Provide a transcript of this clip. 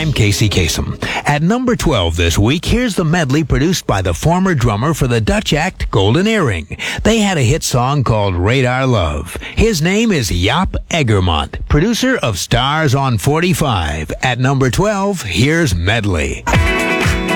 I'm Casey Kasem. At number 12 this week, here's the medley produced by the former drummer for the Dutch act Golden Earring. They had a hit song called Radar Love. His name is Jaap Egermont, producer of Stars on 45. At number 12, here's Medley.